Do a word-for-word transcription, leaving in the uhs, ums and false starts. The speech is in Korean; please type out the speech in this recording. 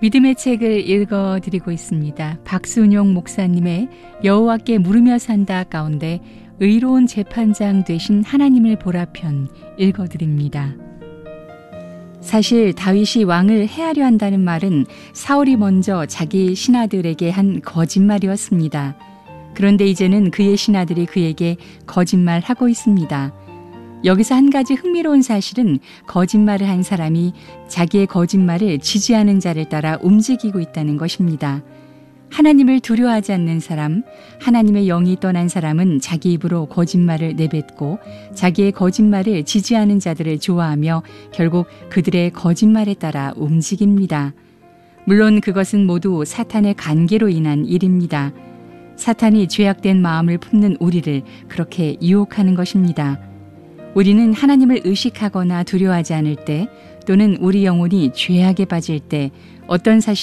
믿음의 책을 읽어드리고 있습니다. 박순용 목사님의 여호와께 물으며 산다 가운데 의로운 재판장 되신 하나님을 보라 편 읽어드립니다. 사실 다윗이 왕을 해하려 한다는 말은 사울이 먼저 자기 신하들에게 한 거짓말이었습니다. 그런데 이제는 그의 신하들이 그에게 거짓말하고 있습니다. 여기서 한 가지 흥미로운 사실은 거짓말을 한 사람이 자기의 거짓말을 지지하는 자를 따라 움직이고 있다는 것입니다. 하나님을 두려워하지 않는 사람, 하나님의 영이 떠난 사람은 자기 입으로 거짓말을 내뱉고 자기의 거짓말을 지지하는 자들을 좋아하며 결국 그들의 거짓말에 따라 움직입니다. 물론 그것은 모두 사탄의 관계로 인한 일입니다. 사탄이 죄악된 마음을 품는 우리를 그렇게 유혹하는 것입니다. 우리는 하나님을 의식하거나 두려워하지 않을 때 또는 우리 영혼이 죄악에 빠질 때 어떤 사실